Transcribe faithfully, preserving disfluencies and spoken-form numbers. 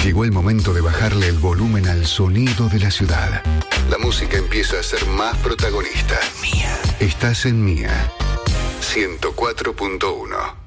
Llegó el momento de bajarle el volumen al sonido de la ciudad. La música empieza a ser más protagonista. Mía. Estás en Mía. ciento cuatro punto uno.